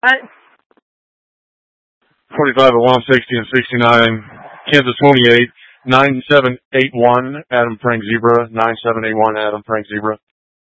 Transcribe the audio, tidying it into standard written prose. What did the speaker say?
What? 45 at 160 and 69. Kansas 28. 9781 Adam Frank Zebra. 9781 Adam Frank Zebra.